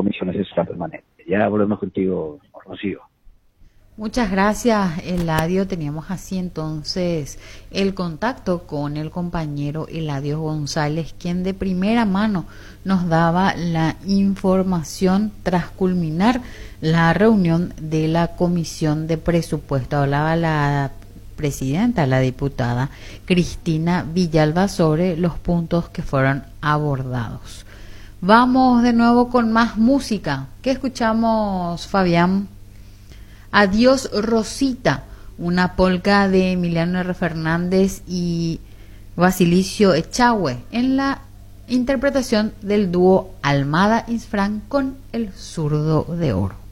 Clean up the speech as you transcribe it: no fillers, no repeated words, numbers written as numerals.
Comisión Asesora Permanente. Ya volvemos contigo, Rocío. Muchas gracias, Eladio. Teníamos así entonces el contacto con el compañero Eladio González, quien de primera mano nos daba la información tras culminar la reunión de la Comisión de Presupuesto. Hablaba la presidenta, la diputada Cristina Villalba, sobre los puntos que fueron abordados. Vamos de nuevo con más música. ¿Qué escuchamos, Fabián? Adiós Rosita, una polca de Emiliano R. Fernández y Basilicio Echagüe en la interpretación del dúo Almada Isfrán con El Zurdo de Oro.